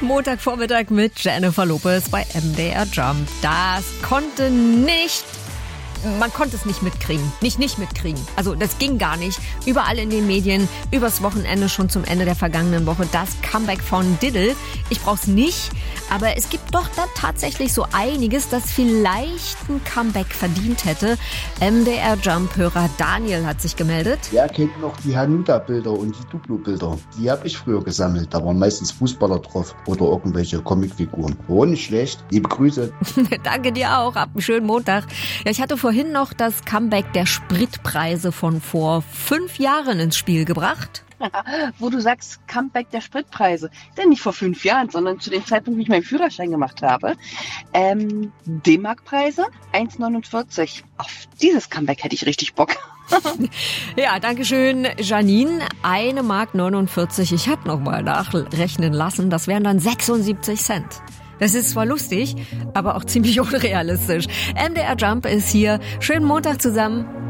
Montagvormittag mit Jennifer Lopez bei MDR Jump. Man konnte es nicht mitkriegen. Nicht mitkriegen. Also das ging gar nicht. Überall in den Medien, übers Wochenende, schon zum Ende der vergangenen Woche, das Comeback von Diddle. Ich brauch's nicht, aber es gibt doch da tatsächlich so einiges, das vielleicht ein Comeback verdient hätte. MDR Jump-Hörer Daniel hat sich gemeldet. Wer kennt noch die Hanuta-Bilder und die Duplo-Bilder? Die habe ich früher gesammelt. Da waren meistens Fußballer drauf oder irgendwelche Comicfiguren. Oh, nicht schlecht. Liebe Grüße. Danke dir auch. Hab einen schönen Montag. Ja, ich hatte vorhin noch das Comeback der Spritpreise von vor 5 Jahren ins Spiel gebracht. Wo du sagst, Comeback der Spritpreise. Denn nicht vor 5 Jahren, sondern zu dem Zeitpunkt, wie ich meinen Führerschein gemacht habe. D-Mark-Preise 1,49. Auf dieses Comeback hätte ich richtig Bock. Ja, danke schön, Janine. 1,49 Mark. Ich habe nochmal nachrechnen lassen. Das wären dann 76 Cent. Das ist zwar lustig, aber auch ziemlich unrealistisch. MDR Jump ist hier. Schönen Montag zusammen.